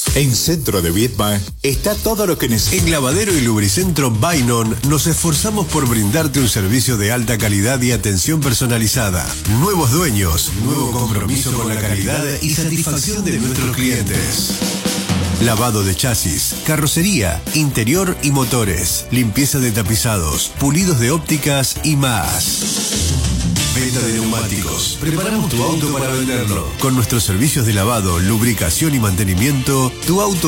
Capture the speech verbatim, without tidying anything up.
En Centro de Viedma está todo lo que necesitas. En Lavadero y Lubricentro Bainon nos esforzamos por brindarte un servicio de alta calidad y atención personalizada. Nuevos dueños, nuevo compromiso con la calidad y satisfacción de nuestros clientes. Lavado de chasis, carrocería, interior y motores, limpieza de tapizados, pulidos de ópticas y más. Venta de neumáticos. Preparamos tu auto para venderlo. Con nuestros servicios de lavado, lubricación y mantenimiento, tu auto